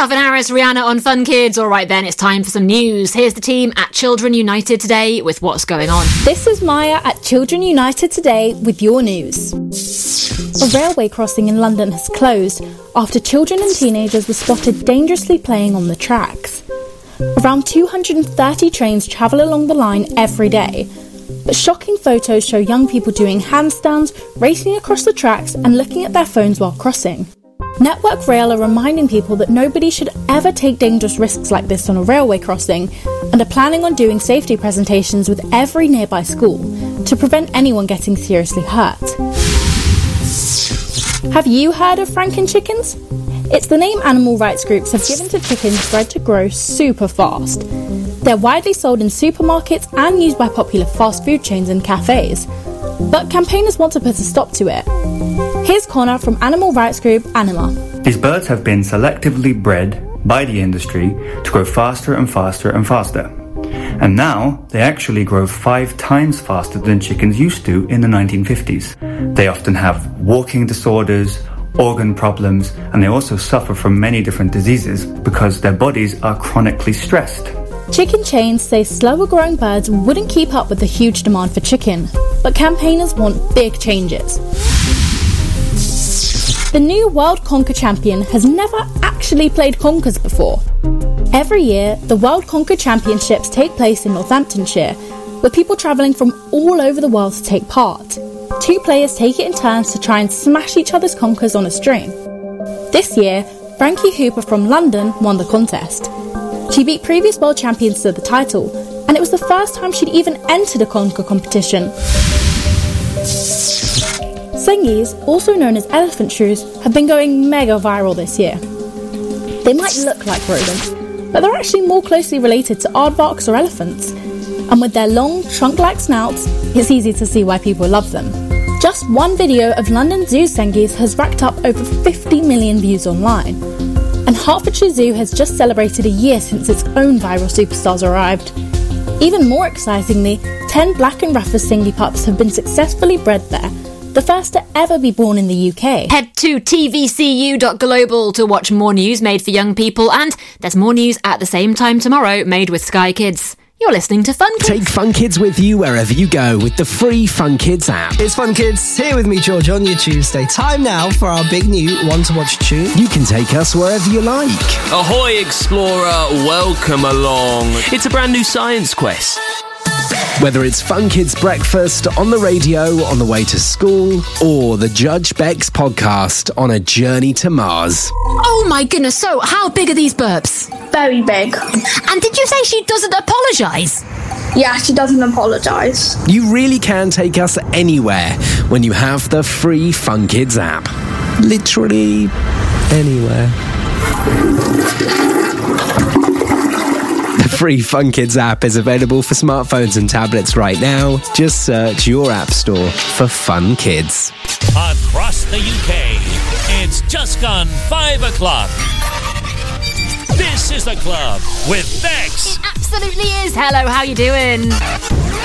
Calvin Harris, Rihanna on Fun Kids. All right then, it's time for some news. Here's the team at Children United today with what's going on. This is Maya at Children United today with your news. A railway crossing in London has closed after children and teenagers were spotted dangerously playing on the tracks. Around 230 trains travel along the line every day, but shocking photos show young people doing handstands, racing across the tracks and looking at their phones while crossing. Network Rail are reminding people that nobody should ever take dangerous risks like this on a railway crossing and are planning on doing safety presentations with every nearby school to prevent anyone getting seriously hurt. Have you heard of Franken chickens? It's the name animal rights groups have given to chickens bred to grow super fast. They're widely sold in supermarkets and used by popular fast food chains and cafes. But campaigners want to put a stop to it. Here's Connor from animal rights group Anima. These birds have been selectively bred by the industry to grow faster and faster and faster. And now they actually grow 5 times faster than chickens used to in the 1950s. They often have walking disorders, organ problems, and they also suffer from many different diseases because their bodies are chronically stressed. Chicken chains say slower growing birds wouldn't keep up with the huge demand for chicken, but campaigners want big changes. The new World Conker champion has never actually played conkers before. Every year, the World Conker Championships take place in Northamptonshire, with people travelling from all over the world to take part. 2 players take it in turns to try and smash each other's conkers on a string. This year, Frankie Hooper from London won the contest. She beat previous world champions to the title, and it was the first time she'd even entered a conker competition. Sengis, also known as elephant shrews, have been going mega viral this year. They might look like rodents, but they're actually more closely related to aardvarks or elephants. And with their long, trunk-like snouts, it's easy to see why people love them. Just one video of London Zoo Sengis has racked up over 50 million views online. And Hertfordshire Zoo has just celebrated a year since its own viral superstars arrived. Even more excitingly, 10 Black and Rufus Sengi pups have been successfully bred there, the first to ever be born in the UK. Head to tvcu.global to watch more news made for young people, and there's more news at the same time tomorrow made with Sky Kids. You're listening to Fun Kids. Take Fun Kids with you wherever you go with the free Fun Kids app. It's Fun Kids, here with me, George, on your Tuesday. Time now for our big new One to Watch tune. You can take us wherever you like. Ahoy, Explorer, welcome along. It's a brand new science quest. Whether it's Fun Kids Breakfast, on the radio, on the way to school, or the Judge Bex podcast on a journey to Mars. Oh my goodness, so how big are these burps? Very big. And did you say she doesn't apologise? Yeah, she doesn't apologise. You really can take us anywhere when you have the free Fun Kids app. Literally anywhere. The free Fun Kids app is available for smartphones and tablets right now. Just search your app store for Fun Kids. Across the UK, it's just gone 5 o'clock. This is The Club with Bex. It absolutely is. Hello, how you doing?